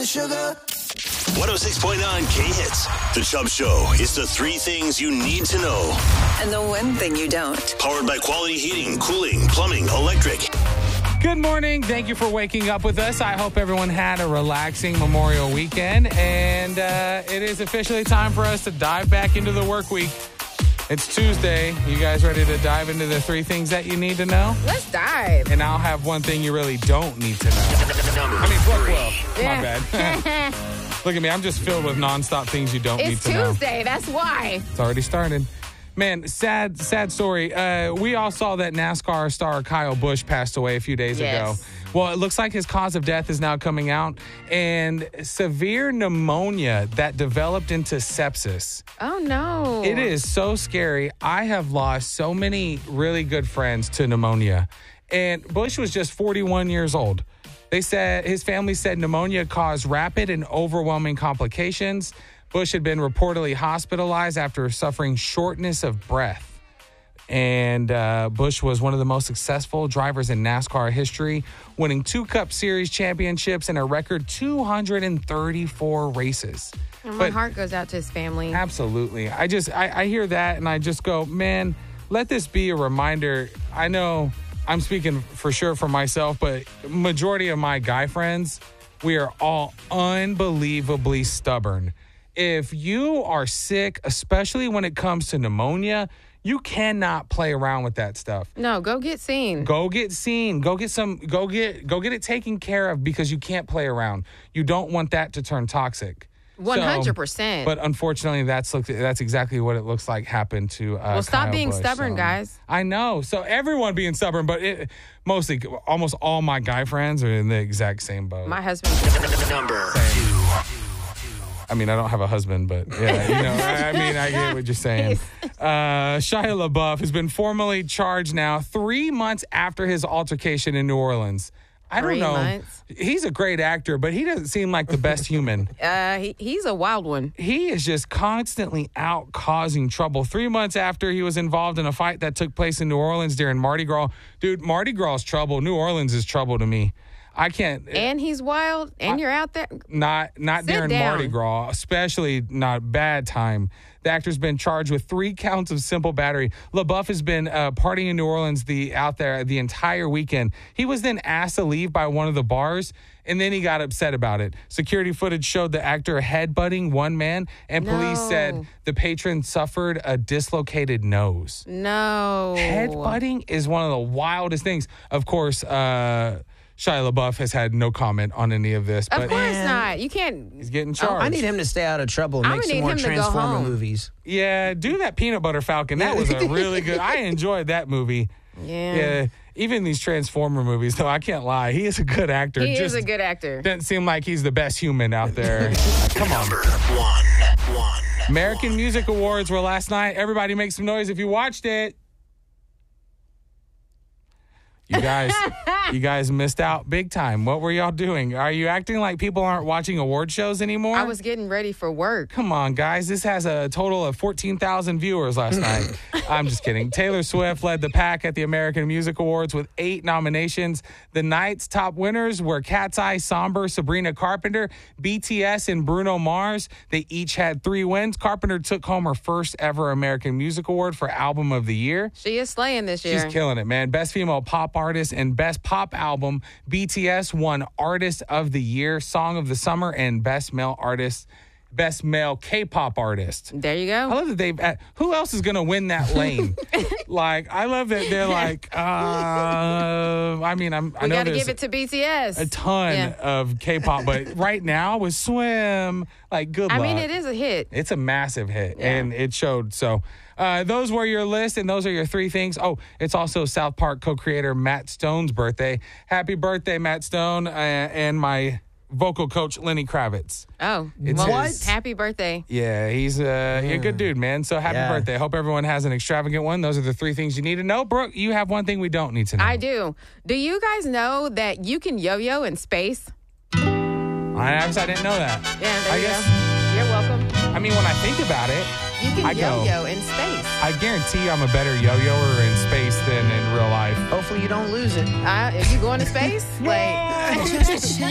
and sugar. 106.9 K-Hits. The Chubb Show is the three things you need to know. And the one thing you don't. Powered by Quality Heating, Cooling, Plumbing, Electric. Good morning. Thank you for waking up with us. I hope everyone had a relaxing Memorial weekend. And it is officially time for us to dive back into the work week. It's Tuesday. You guys ready to dive into the three things that you need to know? Let's dive. And I'll have one thing you really don't need to know. Brooke will. My bad. Look at me. I'm just filled with nonstop things you don't need to know. It's Tuesday. That's why. It's already started. Man, sad story. We all saw that NASCAR star Kyle Busch passed away a few days ago. Well, it looks like his cause of death is now coming out, and severe pneumonia that developed into sepsis. Oh, no. It is so scary. I have lost so many really good friends to pneumonia, and Busch was just 41 years old. They said his family said pneumonia caused rapid and overwhelming complications. Busch had been reportedly hospitalized after suffering shortness of breath. And Busch was one of the most successful drivers in NASCAR history, winning 2 Cup Series championships and a record 234 races. And my heart goes out to his family. Absolutely. I hear that and I just go, man, let this be a reminder. I know I'm speaking for sure for myself, but majority of my guy friends, we are all unbelievably stubborn. If you are sick, especially when it comes to pneumonia, you cannot play around with that stuff. No, go get seen. Go get seen. Go get it taken care of because you can't play around. You don't want that to turn toxic. 100%. But unfortunately, that's exactly what it looks like happened to Well, stop Kyle being Busch. stubborn, guys. I know. So everyone being stubborn, but almost all my guy friends are in the exact same boat. My husband. Number 2. I mean, I don't have a husband, but yeah, I get what you're saying. Shia LaBeouf has been formally charged now 3 months after his altercation in New Orleans. I don't know. 3 months? He's a great actor, but he doesn't seem like the best human. He's a wild one. He is just constantly out causing trouble. 3 months after he was involved in a fight that took place in New Orleans during Mardi Gras. Dude, Mardi Gras is trouble. New Orleans is trouble to me. I can't. And he's wild, and you're out there. Not during down. Mardi Gras, especially not bad time. The actor's been charged with 3 counts of simple battery. LaBeouf has been partying in New Orleans out there the entire weekend. He was then asked to leave by one of the bars, and then he got upset about it. Security footage showed the actor headbutting one man, and police said the patron suffered a dislocated nose. No. Headbutting is one of the wildest things. Of course, Shia LaBeouf has had no comment on any of this. Of course not. You can't. He's getting charged. I need him to stay out of trouble and make some more Transformer movies. Yeah, do that Peanut Butter Falcon. That was a really good. I enjoyed that movie. Yeah. Even these Transformer movies, though, I can't lie. He is a good actor. He is a good actor. Doesn't seem like he's the best human out there. Come on. Number 1. American Music Awards were last night. Everybody make some noise if you watched it. You guys missed out big time. What were y'all doing? Are you acting like people aren't watching award shows anymore? I was getting ready for work. Come on, guys. This has a total of 14,000 viewers last night. I'm just kidding. Taylor Swift led the pack at the American Music Awards with 8 nominations. The night's top winners were Cat's Eye, Somber, Sabrina Carpenter, BTS, and Bruno Mars. They each had 3 wins. Carpenter took home her first ever American Music Award for Album of the Year. She is slaying this year. She's killing it, man. Best Female Pop Artist and Best Pop Album. BTS won Artist of the Year, Song of the Summer, and Best Male K-pop artist. There you go. I love that they've. Who else is going to win that lane? I love that they're like. I know got to give it to BTS. A ton of K-pop, but right now with Swim, good luck. I mean, it is a hit. It's a massive hit, and it showed. So, those were your list, and those are your 3 things. Oh, it's also South Park co-creator Matt Stone's birthday. Happy birthday, Matt Stone, and my vocal coach Lenny Kravitz. Oh, happy birthday. Yeah, he's a good dude, man. So happy birthday. Hope everyone has an extravagant one. Those are the 3 things you need to know. Brooke, you have one thing we don't need to know. I do. Do you guys know that you can yo-yo in space? I didn't know that. Yeah, there you go. You're welcome. I mean, when I think about it, you can yo-yo in space. I guarantee I'm a better yo-yoer in space than in real life. Hopefully you don't lose it. If you go into space,